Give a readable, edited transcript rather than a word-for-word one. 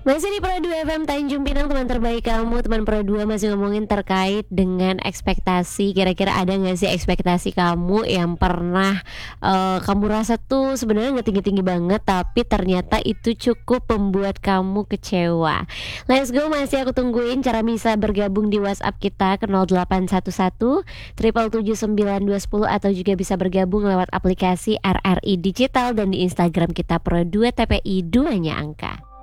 Masih di Pro 2 FM Tanjung Pinang, teman terbaik kamu. Teman Pro 2 masih ngomongin terkait dengan ekspektasi. Kira-kira ada gak sih ekspektasi kamu yang pernah kamu rasa tuh sebenarnya gak tinggi-tinggi banget, tapi ternyata itu cukup membuat kamu kecewa. Let's go, masih aku tungguin cara bisa bergabung di WhatsApp kita ke 0811 777 atau juga bisa bergabung lewat aplikasi RRI Digital dan di Instagram kita Pro 2 TPI 2-nya angka.